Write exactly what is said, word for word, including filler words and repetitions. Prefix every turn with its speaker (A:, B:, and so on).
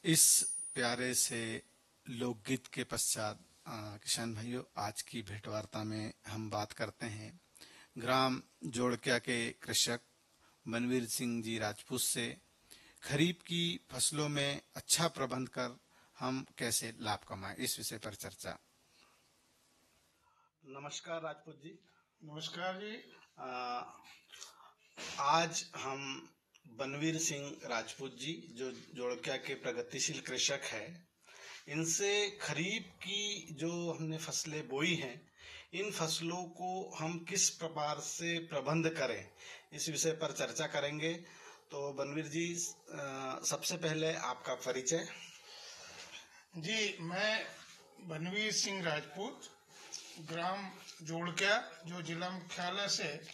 A: इस प्यारे से लोकगीत के पश्चात अ, किसान भाइयों, आज की भेंटवार्ता में हम बात करते हैं ग्राम जोड़क्या के कृषक बनवीर सिंह जी राजपूत से खरीफ की फसलों में अच्छा प्रबंध कर हम कैसे लाभ कमाएं, इस विषय पर चर्चा। नमस्कार राजपूत जी।
B: नमस्कार जी।
A: अ, आज हम बनवीर सिंह राजपूत जी, जो जोड़क्या के प्रगतिशील कृषक हैं, इनसे खरीफ की जो हमने फसलें बोई हैं, इन फसलों को हम किस प्रकार से प्रबंध करें, इस विषय पर चर्चा करेंगे। तो बनवीर जी, सबसे पहले आपका परिचय।
B: जी, मैं बनवीर सिंह राजपूत, ग्राम जोड़क्या, जो जिला मुख्यालय से